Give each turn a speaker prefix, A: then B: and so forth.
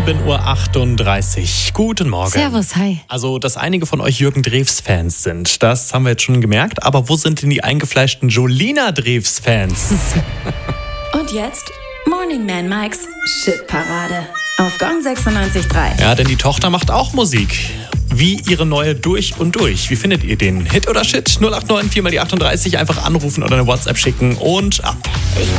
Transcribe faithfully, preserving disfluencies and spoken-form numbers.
A: sieben Uhr achtunddreißig. Guten Morgen.
B: Servus, hi.
A: Also, dass einige von euch Jürgen Drews-Fans sind, das haben wir jetzt schon gemerkt. Aber wo sind denn die eingefleischten Jolina Drews-Fans?
C: Und jetzt Morning Man Mikes Shitparade auf Gong sechsundneunzig Komma drei.
A: Ja, denn die Tochter macht auch Musik. Wie ihre neue Durch und Durch. Wie findet ihr den? Hit oder Shit? null acht neun vier mal die achtunddreißig. Einfach anrufen oder eine WhatsApp schicken und ab.